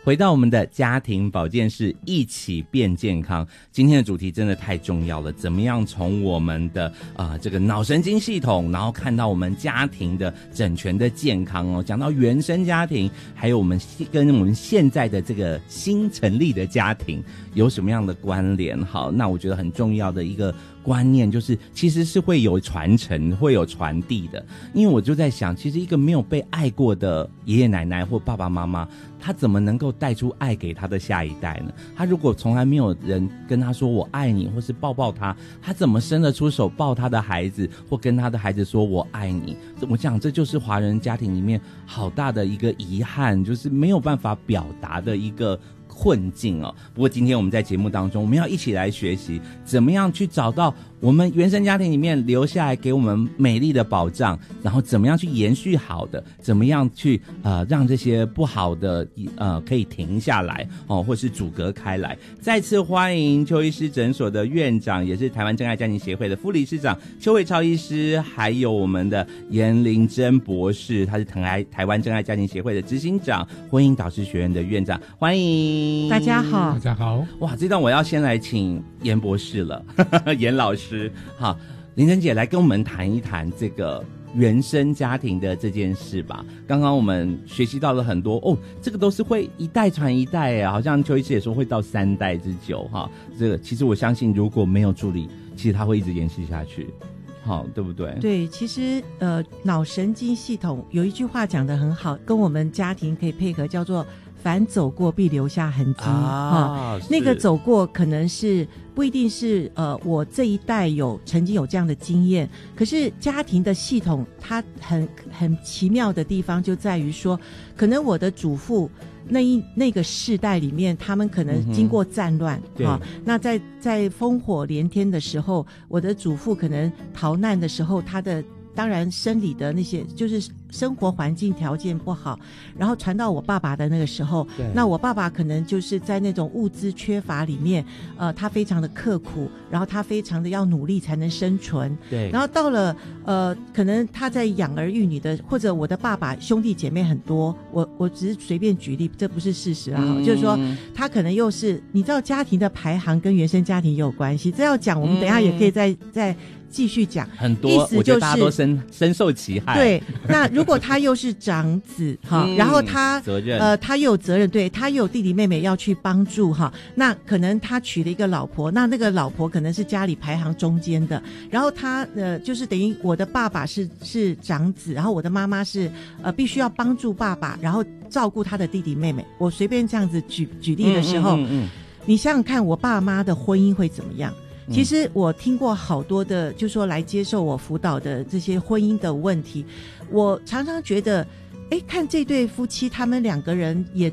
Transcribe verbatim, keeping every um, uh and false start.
回到我们的家庭保健室，一起变健康。今天的主题真的太重要了，怎么样从我们的呃这个脑神经系统，然后看到我们家庭的整全的健康哦。讲到原生家庭，还有我们跟我们现在的这个新成立的家庭有什么样的关联？好，那我觉得很重要的一个观念就是，其实是会有传承，会有传递的。因为我就在想，其实一个没有被爱过的爷爷奶奶或爸爸妈妈，他怎么能够带出爱给他的下一代呢？他如果从来没有人跟他说我爱你，或是抱抱他，他怎么伸得出手抱他的孩子，或跟他的孩子说我爱你？我想这就是华人家庭里面好大的一个遗憾，就是没有办法表达的一个困境哦。不过今天我们在节目当中，我们要一起来学习怎么样去找到我们原生家庭里面留下来给我们美丽的宝藏，然后怎么样去延续好的，怎么样去呃让这些不好的呃可以停下来哦，或是阻隔开来。再次欢迎邱医师诊所的院长，也是台湾真爱家庭协会的副理事长邱慧超医师，还有我们的颜玲珍博士，他是台台湾真爱家庭协会的执行长，婚姻导师学院的院长，欢迎大家好。 大家好。 哇，这段我要先来请颜博士了，颜老师。好，玲珍姐来跟我们谈一谈这个原生家庭的这件事吧。刚刚我们学习到了很多哦，这个都是会一代传一代耶，好像邱医师也说会到三代之久哈。这个其实我相信，如果没有处理，其实它会一直延续下去。好，对不对？ 对，其实呃，脑神经系统有一句话讲得很好，跟我们家庭可以配合，叫做凡走过必留下痕迹啊。那个走过可能是不一定是呃我这一代有曾经有这样的经验，可是家庭的系统它很很奇妙的地方就在于说，可能我的祖父那一那个世代里面，他们可能经过战乱、嗯啊、那在在烽火连天的时候，我的祖父可能逃难的时候，他的当然生理的那些就是生活环境条件不好，然后传到我爸爸的那个时候，那我爸爸可能就是在那种物资缺乏里面，呃，他非常的刻苦，然后他非常的要努力才能生存。对，然后到了呃，可能他在养儿育女的，或者我的爸爸兄弟姐妹很多，我我只是随便举例，这不是事实啊、嗯，就是说他可能又是你知道家庭的排行跟原生家庭也有关系，这要讲我们等一下也可以再、嗯、再。继续讲很多，意思就是我觉得大家都深深受其害。 对，那如果他又是长子哈、嗯，然后他责任呃他又有责任，对他又有弟弟妹妹要去帮助哈，那可能他娶了一个老婆，那那个老婆可能是家里排行中间的，然后他呃就是等于我的爸爸是是长子，然后我的妈妈是呃必须要帮助爸爸，然后照顾他的弟弟妹妹。我随便这样子举举例的时候，嗯嗯嗯嗯你想想看，我爸妈的婚姻会怎么样？其实我听过好多的就说来接受我辅导的这些婚姻的问题，我常常觉得哎，看这对夫妻他们两个人也